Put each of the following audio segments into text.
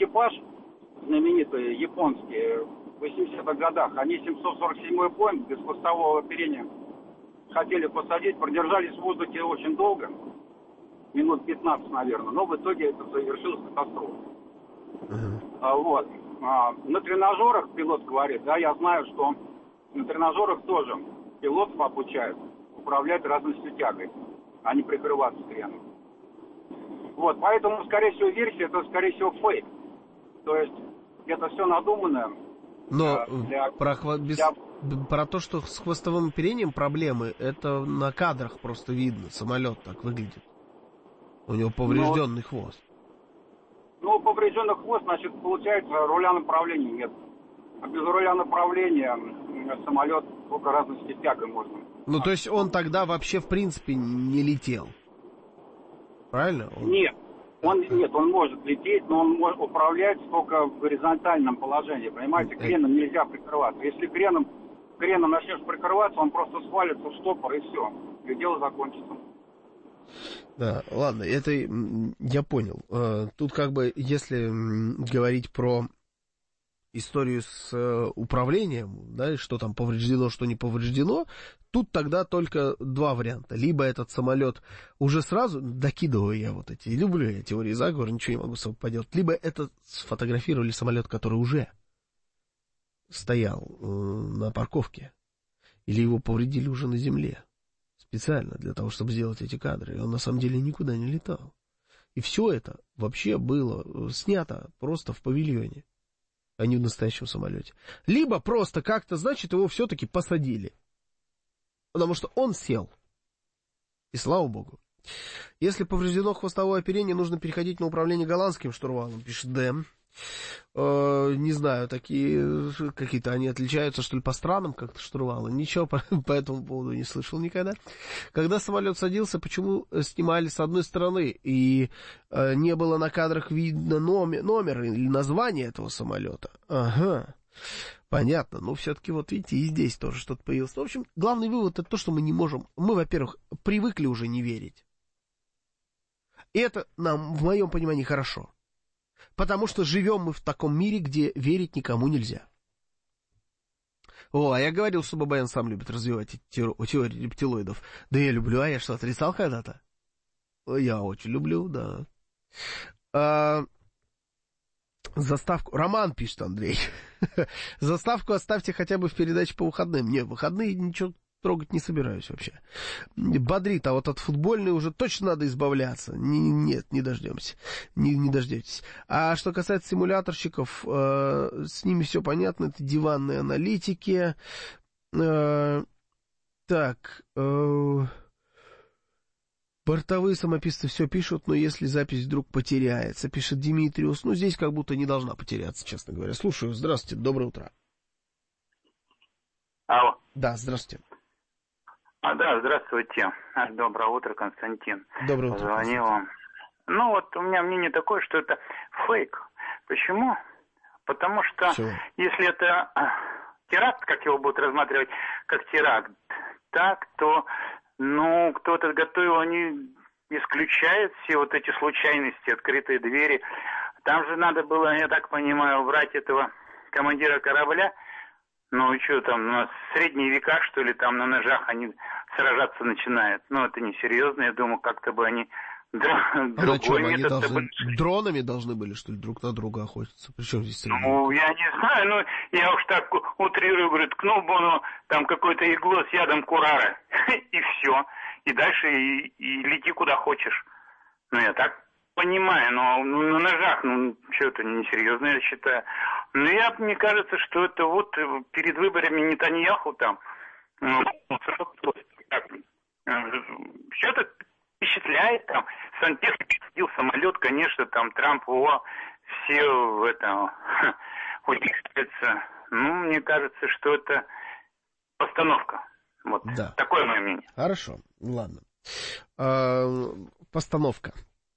экипаж, знаменитый японский, в 80-х годах, они 747-й Боинг без хвостового оперения хотели посадить, продержались в воздухе очень долго, минут 15, наверное, но в итоге это завершилось катастрофой. Вот. На тренажерах пилот говорит, да, я знаю, что на тренажерах тоже пилотов обучают управлять разностью тягой, а не прикрываться креном. Вот, поэтому, скорее всего, версия, это, скорее всего, фейк. То есть, это все надуманное. Но про то, что с хвостовым оперением проблемы, это на кадрах просто видно. Самолет так выглядит. У него поврежденный хвост. Ну, поврежденный хвост, значит, получается, руля направления нет. А без руля направления самолет только разности тягой можно. Ну, то есть он тогда вообще, в принципе, не летел? Правильно? Нет. Он может лететь, но он может управлять только в горизонтальном положении. Понимаете, креном нельзя прикрываться. Если креном начнешь прикрываться, он просто свалится в штопор и все. И дело закончится. Да, ладно, это я понял. Тут как бы, если говорить про историю с управлением, да, что там повреждено, что не повреждено, тут тогда только два варианта. Либо этот самолет уже сразу, докидываю я вот эти, люблю я теории заговора, ничего не могу с собой поделать, либо это сфотографировали самолет, который уже стоял на парковке, или его повредили уже на земле, специально для того, чтобы сделать эти кадры, и он на самом деле никуда не летал. И все это вообще было снято просто в павильоне, а не в настоящем самолете. Либо просто как-то, значит, его все-таки посадили. Потому что он сел. И слава богу. Если повреждено хвостовое оперение, нужно переходить на управление голландским штурвалом, пишет Дэм. Не знаю, такие какие-то они отличаются, что ли, по странам как-то штурвалы. Ничего по этому поводу не слышал никогда. Когда самолет садился, почему снимали с одной стороны и не было на кадрах видно номер или название этого самолета? Ага, понятно. Но все-таки вот видите, и здесь тоже что-то появилось. В общем, главный вывод это то, что мы не можем. Мы, во-первых, привыкли уже не верить. И это нам, в моем понимании, хорошо. Потому что живем мы в таком мире, где верить никому нельзя. А я говорил, что Бабаян сам любит развивать теории рептилоидов. Да я люблю, а я что, отрицал когда-то? Я очень люблю, да. Заставку... Роман пишет, Андрей. Заставку оставьте хотя бы в передаче по выходным. Не, в выходные ничего трогать не собираюсь вообще. Бодрит, а вот от футбольной уже точно надо избавляться. Нет, не дождемся. Не дождетесь. А что касается симуляторщиков, с ними все понятно. Это диванные аналитики. Бортовые самописцы все пишут, но если запись вдруг потеряется, пишет Димитриус. Ну, здесь как будто не должна потеряться, честно говоря. Слушаю. Здравствуйте, доброе утро. Алло. Да, здравствуйте. Да, здравствуйте. Доброе утро, Константин. Доброе утро, Позвонил вам. Ну, вот у меня мнение такое, что это фейк. Почему? Потому что если это теракт, как его будут рассматривать как теракт, так, то, кто-то готовил, они исключают все вот эти случайности, открытые двери. Там же надо было, я так понимаю, брать этого командира корабля. Ну, и что там, у нас средние века, что ли, там на ножах они сражаться начинают. Ну, это несерьезно, я думаю, как-то бы они... Другой метод... Дронами должны были, что ли, друг на друга охотиться? Причем здесь средние века? Ну, я не знаю, я уж так утрирую, говорю, ткнул бы он там какое-то игло с ядом курара, и все. И дальше и лети куда хочешь. Ну, я так понимаю, но на ножах, что-то несерьезно, я считаю. Мне кажется, что это вот перед выборами Нетаньяху там, что-то впечатляет, там, сантехник садил самолет, конечно, там, Трамп, все в этом, удивляются. Мне кажется, что это постановка. Вот, да. Такое мое мнение. Хорошо, ладно. Постановка.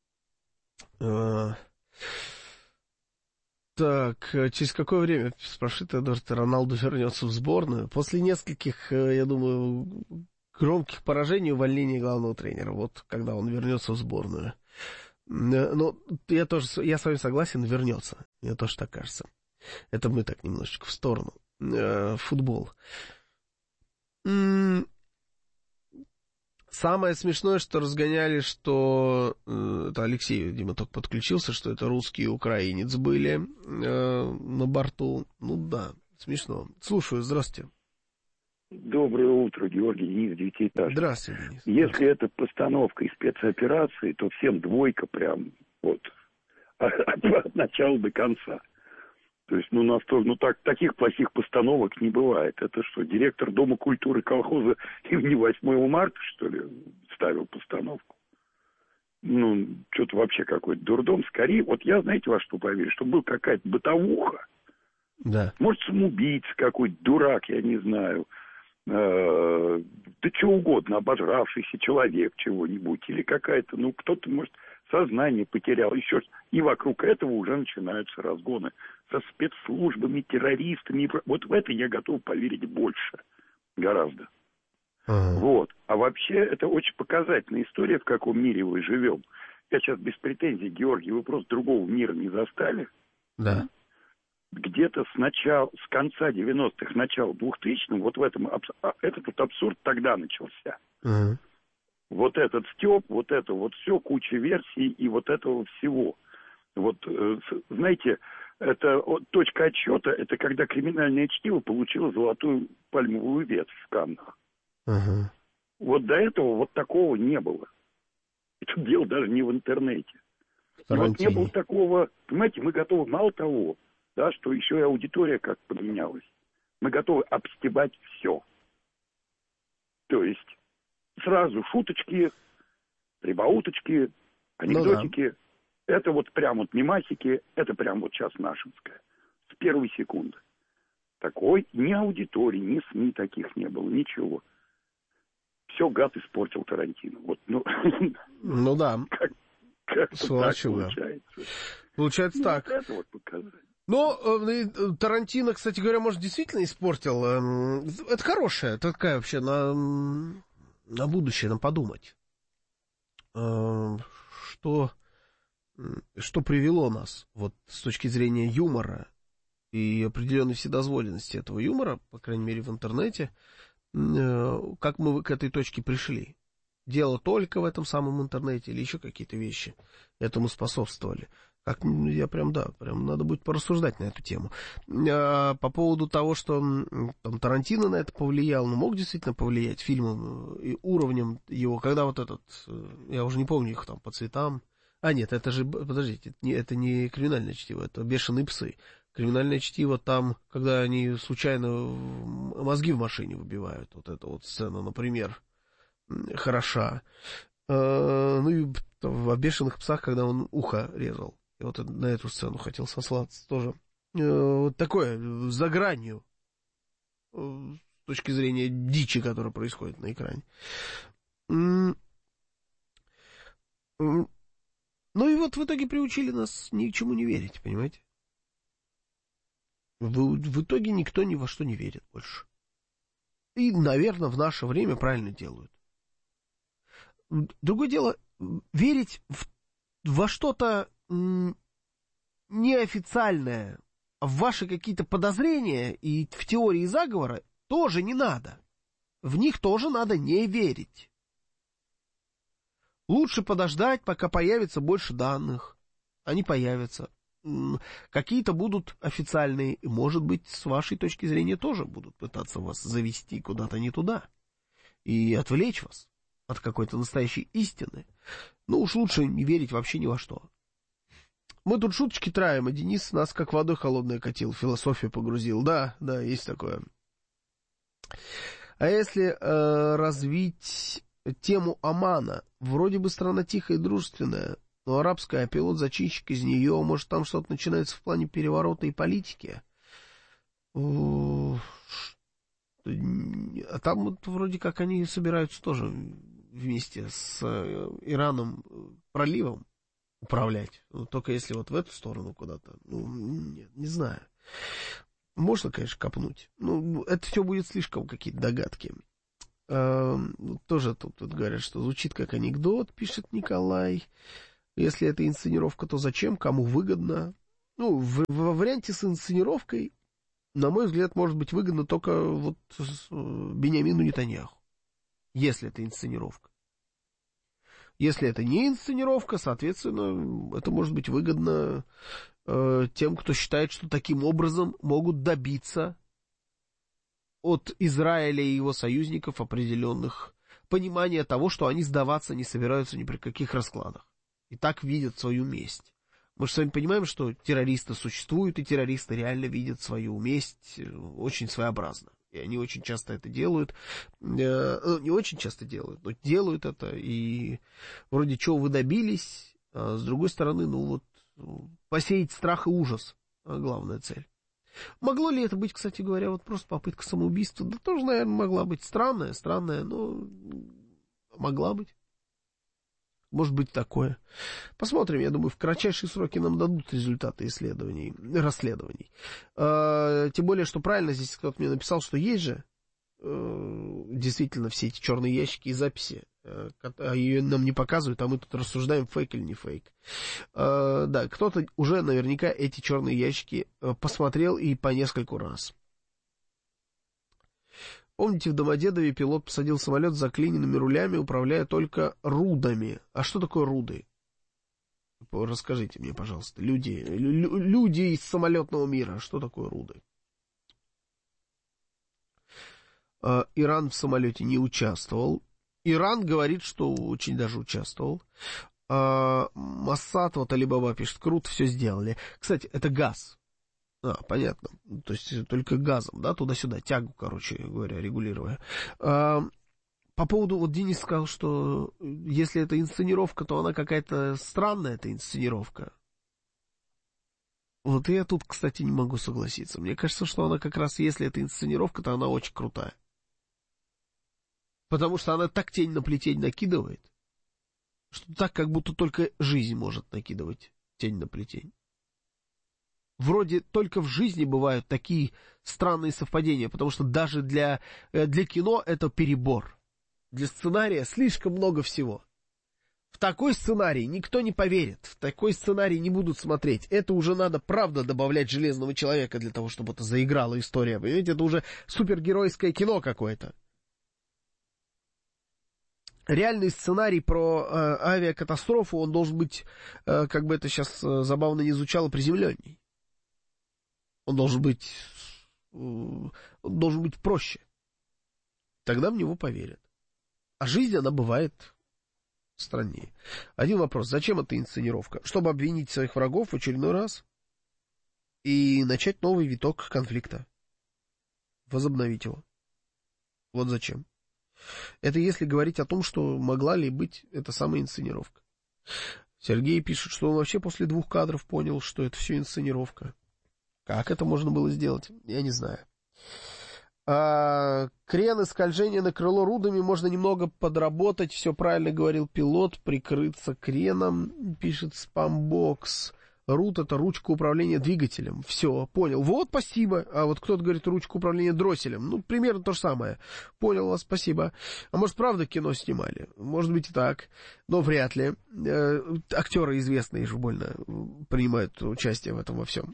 Так, через какое время, спрашивает Эдуард, Роналду вернется в сборную? После нескольких, я думаю, громких поражений, увольнения главного тренера. Вот когда он вернется в сборную. Ну, я с вами согласен, вернется. Мне тоже так кажется. Это мы так немножечко в сторону. Футбол. Самое смешное, что разгоняли, что... Это Алексей, видимо, только подключился, что это русский и украинец были на борту. Ну да, смешно. Слушаю, здравствуйте. Доброе утро, Георгий, Денис, девятиэтажный. Здравствуйте, Денис. Если это постановка и спецоперации, то всем двойка прям вот от начала до конца. То есть, таких плохих постановок не бывает. Это что, директор Дома культуры колхоза имени 8 марта, что ли, ставил постановку? Что-то вообще какой-то дурдом. Скорее, вот я, знаете, во что поверю, что была какая-то бытовуха. Да. Может, самоубийца какой-то, дурак, я не знаю. Да что угодно, обожравшийся человек чего-нибудь. Или какая-то, кто-то, может, сознание потерял. Еще и вокруг этого уже начинаются разгоны со спецслужбами, террористами. Вот в это я готов поверить больше. Гораздо. Вот. А вообще, это очень показательная история, в каком мире мы живем. Я сейчас без претензий, Георгий, вы просто другого мира не застали. Да. Где-то с конца 90-х, начала 2000-х, вот в этом, этот вот абсурд тогда начался. Вот этот стёб, вот это вот все, куча версий и вот этого всего. Вот, знаете, это точка отсчета, это когда криминальное чтиво получило золотую пальмовую ветвь в Каннах. Вот до этого вот такого не было. Это дело даже не в интернете. И вот не было такого, понимаете, мы готовы, мало того, да, что еще и аудитория как поменялась. Мы готовы обстебать все. То есть сразу шуточки, прибауточки, анекдотики. Да. Это вот прям вот мемасики, это прям вот сейчас нашинское. С первой секунды. Такой ни аудитории, ни СМИ таких не было, ничего. Все гад испортил Тарантино. Вот, ну да. Как так получается. Получается так. Это вот показать. Но Тарантино, кстати говоря, может, действительно испортил. Это хорошее, это такая вообще на будущее, нам подумать. Что привело нас, вот с точки зрения юмора и определенной вседозволенности этого юмора, по крайней мере, в интернете, как мы к этой точке пришли. Дело только в этом самом интернете или еще какие-то вещи этому способствовали. Прям надо будет порассуждать на эту тему. По поводу того, что там Тарантино на это повлиял, мог действительно повлиять фильмом и уровнем его, когда вот этот, я уже не помню их там по цветам. Нет, это же, подождите, это не криминальное чтиво, это «Бешеные псы». Криминальное чтиво там, когда они случайно мозги в машине выбивают. Вот эта вот сцена, например, хороша. И в «Бешеных псах», когда он ухо резал. И вот на эту сцену хотел сослаться тоже. Вот такое, за гранью, с точки зрения дичи, которая происходит на экране. И вот в итоге приучили нас ни к чему не верить, понимаете? В итоге никто ни во что не верит больше. И, наверное, в наше время правильно делают. Другое дело, верить во что-то неофициальное, в ваши какие-то подозрения и в теории заговора тоже не надо. В них тоже надо не верить. Лучше подождать, пока появится больше данных. Они появятся. Какие-то будут официальные, и, может быть, с вашей точки зрения тоже будут пытаться вас завести куда-то не туда и отвлечь вас от какой-то настоящей истины. Уж лучше не верить вообще ни во что. Мы тут шуточки траем, а Денис нас как водой холодной катил, в философию погрузил. Да, есть такое. А если развить тему Омана, вроде бы страна тихая и дружественная, но арабская, а пилот-зачинщик из нее, может, там что-то начинается в плане переворота и политики. А там вот вроде как они собираются тоже вместе с Ираном проливом управлять. Только если вот в эту сторону куда-то. Нет, не знаю. Можно, конечно, копнуть. Это все будет слишком какие-то догадки. Тоже тут говорят, что звучит как анекдот, пишет Николай. Если это инсценировка, то зачем, кому выгодно? Ну, во варианте с инсценировкой, на мой взгляд, может быть выгодно только вот Биньямину Нетаньяху. Если это инсценировка. Если это не инсценировка, соответственно, это может быть выгодно тем, кто считает, что таким образом могут добиться от Израиля и его союзников определенных понимания того, что они сдаваться не собираются ни при каких раскладах. И так видят свою месть. Мы же с вами понимаем, что террористы существуют, и террористы реально видят свою месть очень своеобразно. И они очень часто это делают. Не очень часто делают, но делают это. И вроде чего вы добились, а с другой стороны, посеять страх и ужас. Главная цель. Могло ли это быть, кстати говоря, вот просто попытка самоубийства? Да тоже, наверное, могла быть. Странная, но могла быть. Может быть такое. Посмотрим, я думаю, в кратчайшие сроки нам дадут результаты расследований. Тем более, что правильно здесь кто-то мне написал, что есть же действительно все эти черные ящики и записи. Ее нам не показывают, а мы тут рассуждаем, фейк или не фейк. Да, кто-то уже наверняка эти черные ящики посмотрел и по нескольку раз. Помните, в Домодедове пилот посадил самолет с заклиненными рулями, управляя только рудами. А что такое руды? Расскажите мне, пожалуйста, люди из самолетного мира, что такое руды? Иран в самолете не участвовал. Иран говорит, что очень даже участвовал. Моссад, вот Алибаба пишет, круто все сделали. Кстати, это газ. Понятно. То есть только газом, да, туда-сюда, тягу, короче говоря, регулируя. По поводу, вот Денис сказал, что если это инсценировка, то она какая-то странная, эта инсценировка. Вот я тут, кстати, не могу согласиться. Мне кажется, что она как раз, если это инсценировка, то она очень крутая. Потому что она так тень на плетень накидывает, что так, как будто только жизнь может накидывать тень на плетень. Вроде только в жизни бывают такие странные совпадения, потому что даже для кино это перебор. Для сценария слишком много всего. В такой сценарий никто не поверит, в такой сценарий не будут смотреть. Это уже надо, правда, добавлять Железного Человека для того, чтобы это заиграла история. Понимаете, это уже супергеройское кино какое-то. Реальный сценарий про авиакатастрофу, он должен быть, как бы это сейчас забавно не звучало, приземленней. Он должен быть проще. Тогда в него поверят. А жизнь, она бывает страннее. Один вопрос. Зачем эта инсценировка? Чтобы обвинить своих врагов в очередной раз и начать новый виток конфликта. Возобновить его. Вот зачем. Это если говорить о том, что могла ли быть эта самая инсценировка. Сергей пишет, что он вообще после 2 кадров понял, что это все инсценировка. Как это можно было сделать? Я не знаю. Крен и скольжение на крыло рудами можно немного подработать. Все правильно говорил пилот. Прикрыться креном, пишет Спамбокс. Рут — это ручка управления двигателем. Все, понял. Вот, спасибо. А вот кто-то говорит ручка управления дросселем. Примерно то же самое. Понял вас, спасибо. А может, правда кино снимали? Может быть и так. Но вряд ли. Актеры известные же больно принимают участие в этом во всем.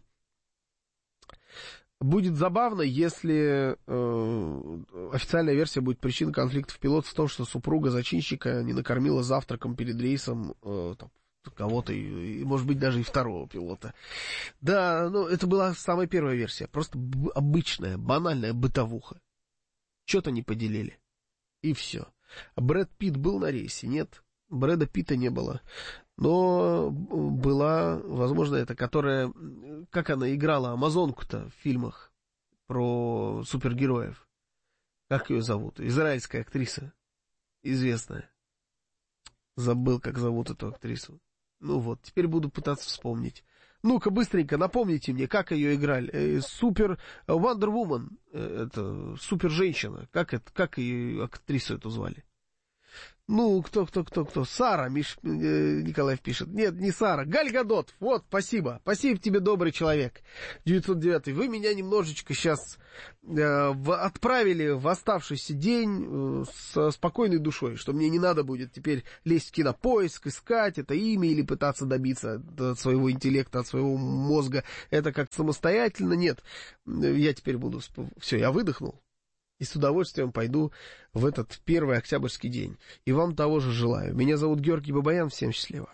Будет забавно, если официальная версия будет причиной конфликтов пилотов в том, что супруга зачинщика не накормила завтраком перед рейсом кого-то, и, может быть, даже и второго пилота. Да, это была самая первая версия. Просто обычная, банальная бытовуха. Что-то не поделили. И все. Брэд Питт был на рейсе? Нет. Брэда Питта не было. Но была, возможно, эта, которая... Как она играла амазонку-то в фильмах про супергероев? Как ее зовут? Израильская актриса. Известная. Забыл, как зовут эту актрису. Теперь буду пытаться вспомнить. Ну-ка, быстренько, напомните мне, как ее играли. Супер Wonder Woman. Это супер женщина. Как ее актрису эту звали? Ну, кто? Сара, Николаев пишет. Нет, не Сара, Галь Гадот. Вот, спасибо. Спасибо тебе, добрый человек. 909. Вы меня немножечко сейчас отправили в оставшийся день со спокойной душой, что мне не надо будет теперь лезть в Кинопоиск, искать это имя или пытаться добиться от своего интеллекта, от своего мозга. Это как-то самостоятельно. Нет, я теперь буду... Все, я выдохнул. И с удовольствием пойду в этот первый октябрьский день. И вам того же желаю. Меня зовут Георгий Бабаян. Всем счастливо.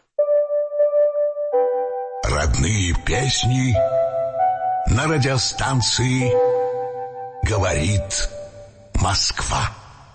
Родные песни на радиостанции «Говорит Москва».